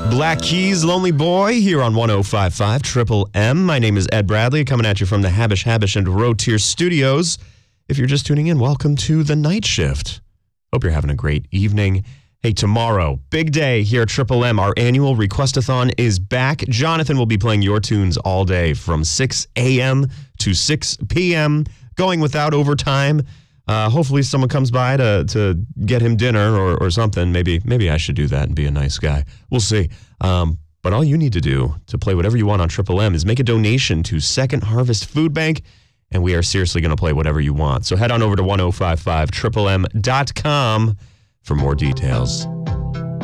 Black Keys, Lonely Boy, here on 105.5 Triple M. My name is Ed Bradley, coming at you from the Habish and Rotier Studios. If you're just tuning in, welcome to the night shift. Hope you're having a great evening. Hey, tomorrow, big day here at Triple M. Our annual Requestathon is back. Jonathan will be playing your tunes all day from 6 a.m. to 6 p.m., going without overtime. Hopefully someone comes by to get him dinner or something. Maybe I should do that and be a nice guy. We'll see. But all you need to do to play whatever you want on Triple M is make a donation to Second Harvest Food Bank, and we are seriously going to play whatever you want. So head on over to 1055triplem.com for more details.